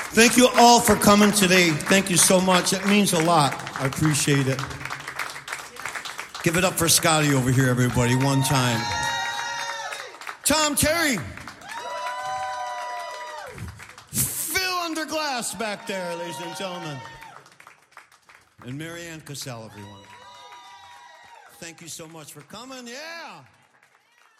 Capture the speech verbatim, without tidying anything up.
Thank you all for coming today. Thank you so much. It means a lot. I appreciate it. Give it up for Scotty over here, everybody, one time. Tom Terry. Phil Underglass back there, ladies and gentlemen. And Marianne Cassell, everyone. Thank you so much for coming. Yeah.